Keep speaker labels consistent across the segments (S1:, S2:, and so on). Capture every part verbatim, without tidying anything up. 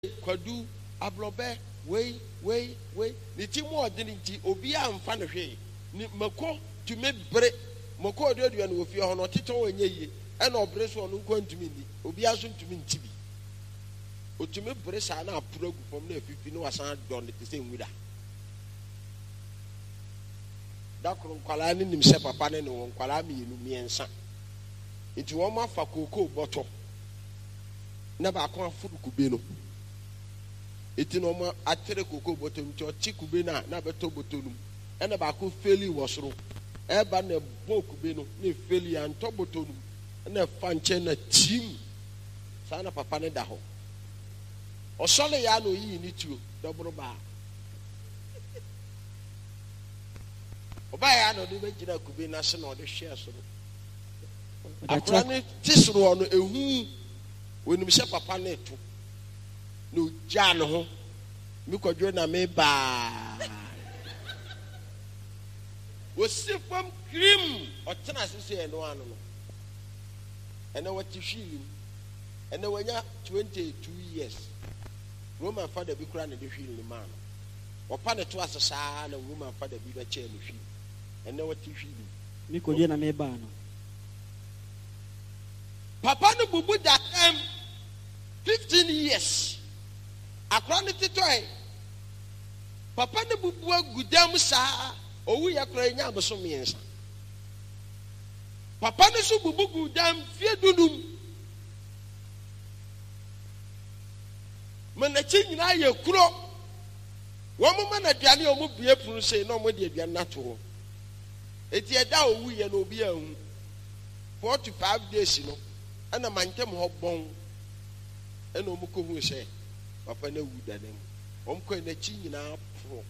S1: kwadu abrobe we we we ni ti mo odini ti obi amfa no hwe ni mako to me bre mako oduadua no ofie ho no tete wo nya yie e na obre so no nko ntumi ni obi aso ntumi ntibi otumi bre sa na apuro gu fom na afifi no wasan don te se nwura da kro nkwala ni nim se papa ne no nkwala mi yenu miensa nti wo ma fa koko boto na ba ko afudu kube no eti no ma atere koko boto nti o chi kube na na beto boto num e na ba ko feli wosoro e ba na bo kube no na feli an to boto num na fa nche na tim sa na papa ne da ho o sole ya no yi ni tuo dobro ba o ba ya no de be jira kube na se na o de hwe so akura ne tisoro no ehu woni mi se papa na eto no ja no ho mi kwadwo na me ba wo sifam cream o tena sese eno ano no ena wati hwili ena wanya twenty-two years Roman father bi kura na de hwili ni man o pa ne to asesa na Roman father bi ba che no hwili ena wati hwili
S2: mi kwadwo na me ba no
S1: papa no bubu that time fifteen years akra ne tetoy papa ne bubu agudam saa owu yakra nya abeso miensa papa ne so bubu gudam fie dunum manachi nyina ye kuro wo mo mana duane o mo bie punu sei na o mo de aduane na to eti eda owu ye na obi ahu forty-five days no ana mantem ho bon ena o mo ko hu se papa na wu da dem o mo ko na chi nyina pro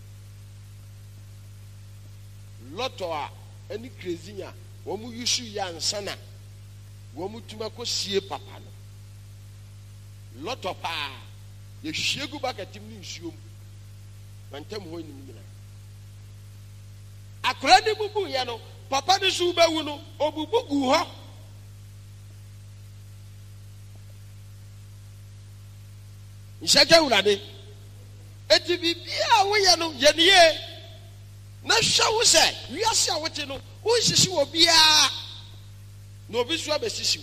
S1: loto a eni crazy nya wo mo yusu ya nsana wo mo tuma ko sie papa no loto pa ye hwegu bakatim ni nsuom mantem ho ni nyina akora ni bubu ye no papa ni su ba wu no obubu gu ho Nshaka urade eti bibia wo ye no ye ne na hwawo se wiase a wote no wo hihisi wo bia na obi so abesisi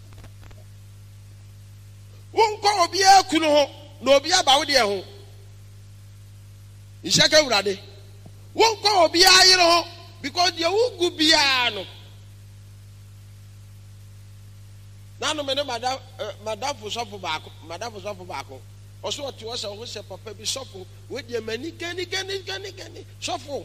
S1: wo nko obi akunu ho na obi aba wo de ho Nshaka urade wo nko obi ayire ho because de wo gu bia no nanu me ne madam madam fo sofo baako madam fo sofo baako oso oti wo se wo se papa bi sofo we de mani gani gani gani gani sofo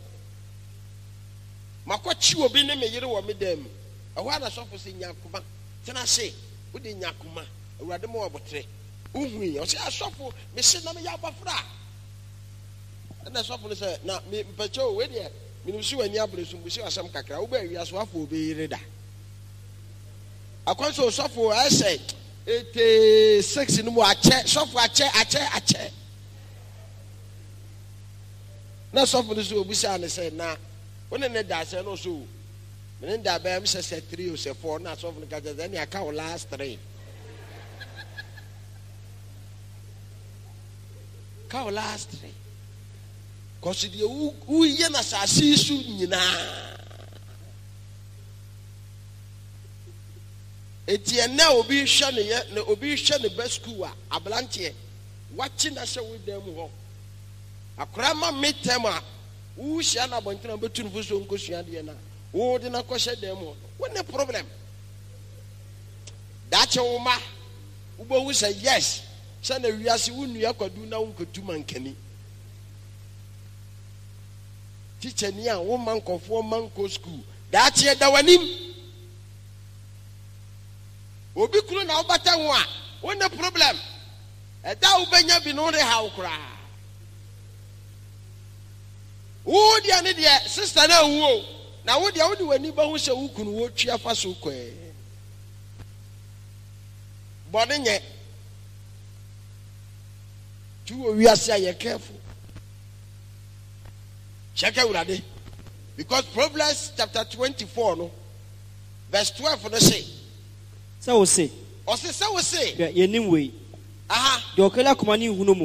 S1: makochi obi ne me yire wo me dem ehwa na sofo se nyakuma tena se wo de nyakuma awurade mo obotre uhui o se asofo me se na me ya bafra na sofo ne se na me mpacho we de me no si wani abresu mbusi asam kakra wo ba wi aso afo obi yire da akwanso sofo ese eighty-six no mo ache sofo ache ache ache na sofo no so obusa ne se na wona ne da se no so me ne da ba am se se three o se four na sofo no kaje then ya ka o last three ka o last three cause the u ye na sa si su nyina eti ena obi hwe ne ye na obi hwe ne best school a ablante wachi na hwe wo dem ho akora ma metem a wo hwe na bontina betun fu so nkosua de na wo de na ko hwe dem ho wo ne problem dache wo ma wo bo wo say yes say na wiase wo nua kwadu na wo nkotu mankani teacher ni a wo mankofo manko school dache da wanim obi kunu na obata ho a wona problem eda ubenya bi no re ha ukra wo dia ne dia sister na wu na wo dia wo di wani ba ho se wo kunu wo twa fa so kwe bone nye tu wo wiase aye careful check out urade because Proverbs chapter twenty-four no verse twelve no say
S2: say wo say
S1: o say say wo say
S2: ye nim we
S1: aha
S2: de okela kuma ni hunu mu